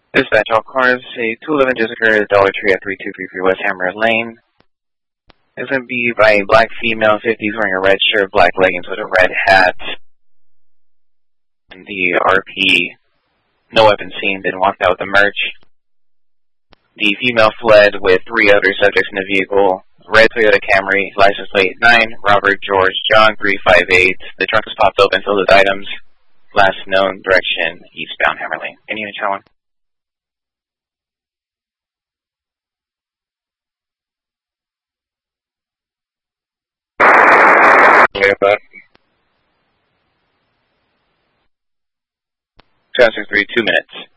Dispatch all cars, say 211 Jessica, Dollar Tree at 3233 West Hammer Lane. It's going to be by a black female, 50s, wearing a red shirt, black leggings with a red hat. And the RP, no weapon seen, then walked out with the merch. The female fled with 3 other subjects in the vehicle. Red Toyota Camry, license plate 9, Robert George John 358. The trunk is popped open, filled with items. Last known direction, eastbound Hammer Lane. Any unit channel 1? Okay, bud. Traffic 3, 2 minutes.